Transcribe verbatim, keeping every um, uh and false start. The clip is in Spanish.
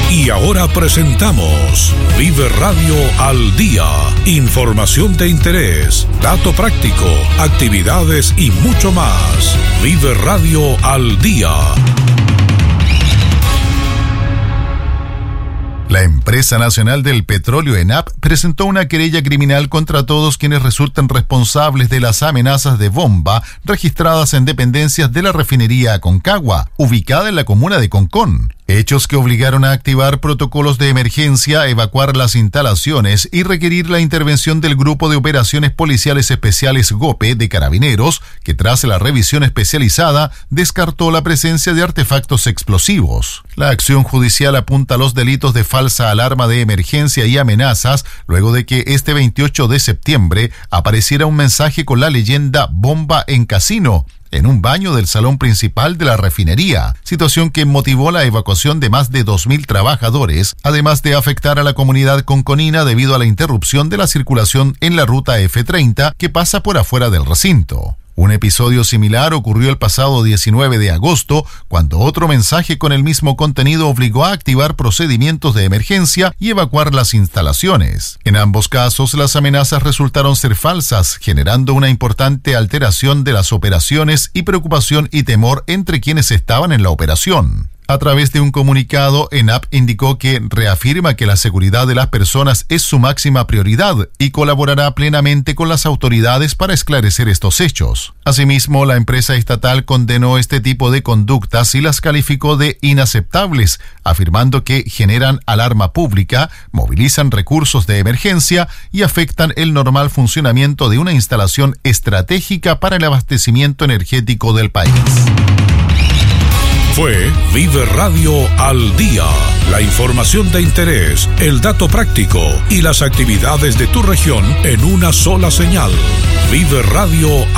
Y ahora presentamos Vive Radio al Día. Información de interés, dato práctico, actividades y mucho más. Vive Radio al Día. La Empresa Nacional del Petróleo, ENAP, presentó una querella criminal contra todos quienes resulten responsables de las amenazas de bomba registradas en dependencias de la refinería Aconcagua, ubicada en la comuna de Concón. Hechos que obligaron a activar protocolos de emergencia, evacuar las instalaciones y requerir la intervención del Grupo de Operaciones Policiales Especiales GOPE de Carabineros, que tras la revisión especializada descartó la presencia de artefactos explosivos. La acción judicial apunta a los delitos de falsa alarma de emergencia y amenazas, luego de que este veintiocho de septiembre apareciera un mensaje con la leyenda "bomba en casino" en un baño del salón principal de la refinería, situación que motivó la evacuación de más de dos mil trabajadores, además de afectar a la comunidad conconina debido a la interrupción de la circulación en la ruta F treinta que pasa por afuera del recinto. Un episodio similar ocurrió el pasado diecinueve de agosto, cuando otro mensaje con el mismo contenido obligó a activar procedimientos de emergencia y evacuar las instalaciones. En ambos casos, las amenazas resultaron ser falsas, generando una importante alteración de las operaciones y preocupación y temor entre quienes estaban en la operación. A través de un comunicado, ENAP indicó que reafirma que la seguridad de las personas es su máxima prioridad y colaborará plenamente con las autoridades para esclarecer estos hechos. Asimismo, la empresa estatal condenó este tipo de conductas y las calificó de inaceptables, afirmando que generan alarma pública, movilizan recursos de emergencia y afectan el normal funcionamiento de una instalación estratégica para el abastecimiento energético del país. Fue Vive Radio al Día. La información de interés, el dato práctico y las actividades de tu región en una sola señal. Vive Radio